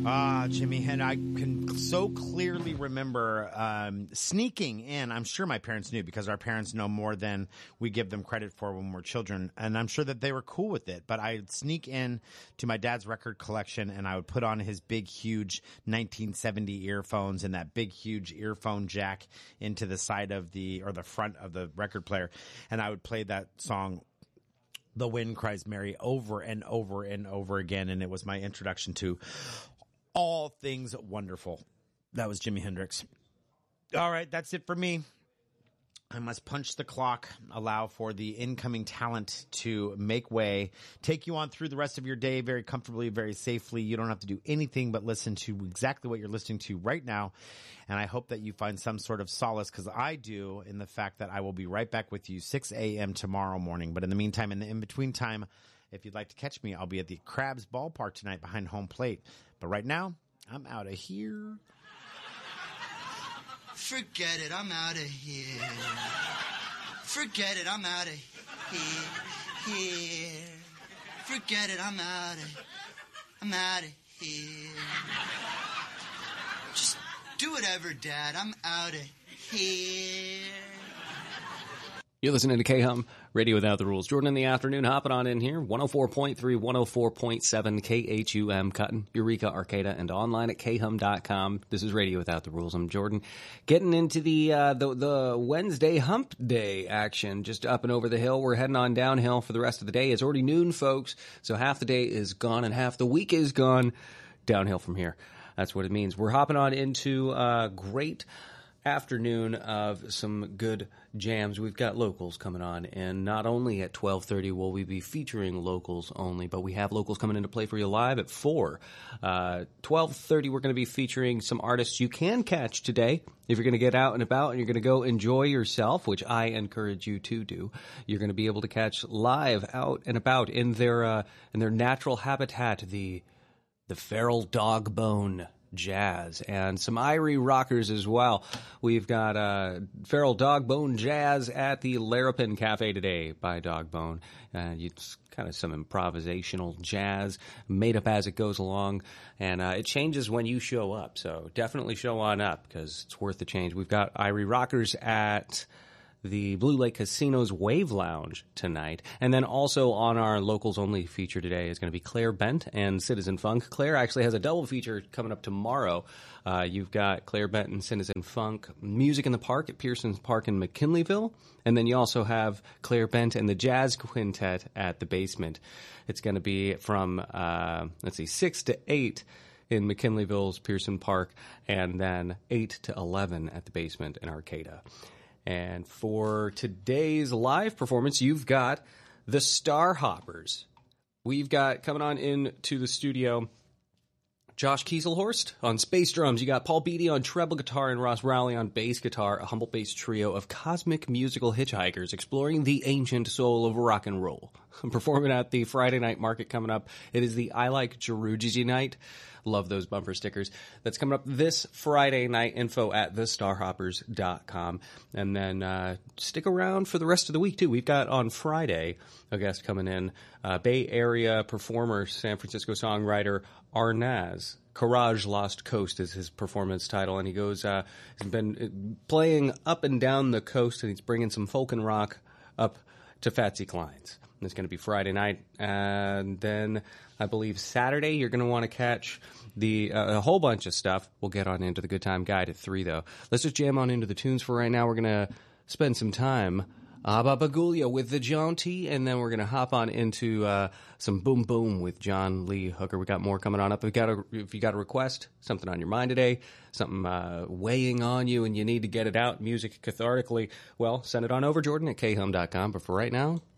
Jimi Hendrix. I can so clearly remember sneaking in. I'm sure my parents knew because our parents know more than we give them credit for when we're children. And I'm sure that they were cool with it. But I'd sneak in to my dad's record collection and I would put on his big, huge 1970 earphones and that big, huge earphone jack into the side of the front of the record player. And I would play that song, The Wind Cries Mary, over and over and over again. And it was my introduction to all things wonderful. That was Jimi Hendrix. All right, that's it for me. I must punch the clock, allow for the incoming talent to make way, take you on through the rest of your day very comfortably, very safely. You don't have to do anything but listen to exactly what you're listening to right now. And I hope that you find some sort of solace, because I do, in the fact that I will be right back with you 6 a.m. tomorrow morning. But in the meantime, in the in-between time, if you'd like to catch me, I'll be at the Crabs Ballpark tonight behind home plate. But right now, I'm out of here. Forget it, I'm out of here. Forget it, I'm out of here. Forget it, I'm out of here. Just do whatever, Dad. I'm out of here. You're listening to K-Hum, Radio Without the Rules. Jordan in the afternoon, hopping on in here. 104.3, 104.7, KHUM, Cutting, Eureka, Arcata, and online at khum.com. This is Radio Without the Rules. I'm Jordan. Getting into the Wednesday hump day action, just up and over the hill. We're heading on downhill for the rest of the day. It's already noon, folks, so half the day is gone and half the week is gone. Downhill from here. That's what it means. We're hopping on into great afternoon of some good jams. We've got locals coming on, and not only at 12:30 will we be featuring locals only, but we have locals coming in to play for you live at 4. 12:30 we're going to be featuring some artists you can catch today. If you're going to get out and about and you're going to go enjoy yourself, which I encourage you to do, you're going to be able to catch live out and about in their natural habitat, the Feral Dog Bone Jazz, and some Irie rockers as well. We've got Feral Dog Bone Jazz at the Larapin Cafe today by Dog Bone. It's kind of some improvisational jazz made up as it goes along, and it changes when you show up, so definitely show on up because it's worth the change. We've got Irie rockers at the Blue Lake Casino's Wave Lounge tonight. And then also on our locals only feature today is going to be Claire Bent and Citizen Funk. Claire actually has a double feature coming up tomorrow. You've got Claire Bent and Citizen Funk, Music in the Park at Pearson's Park in McKinleyville. And then you also have Claire Bent and the Jazz Quintet at the Basement. It's going to be from, 6 to 8 in McKinleyville's Pearson Park, and then 8 to 11 at the Basement in Arcata. And for today's live performance, you've got the Starhoppers. We've got coming on into the studio Josh Kieselhorst on space drums. You got Paul Beatty on treble guitar and Ross Rowley on bass guitar, a humble bass trio of cosmic musical hitchhikers exploring the ancient soul of rock and roll. Performing at the Friday night market coming up. It is the I Like Jeruji night. Love those bumper stickers. That's coming up this Friday night. Info at thestarhoppers.com. And then stick around for the rest of the week, too. We've got on Friday a guest coming in, Bay Area performer, San Francisco songwriter Arnaz. Courage Lost Coast is his performance title, and he goes, he's been playing up and down the coast, and he's bringing some folk and rock up to Fatsy Klein's. And it's going to be Friday night, and then I believe Saturday you're going to want to catch a whole bunch of stuff. We'll get on into the Good Time Guide at 3, though. Let's just jam on into the tunes for right now. We're going to spend some time Abba Bagulia with the Jaunty, and then we're going to hop on into some Boom Boom with John Lee Hooker. We got more coming on up. If you got a request, something on your mind today, something weighing on you and you need to get it out, music cathartically, well, send it on over, Jordan at khum.com. But for right now,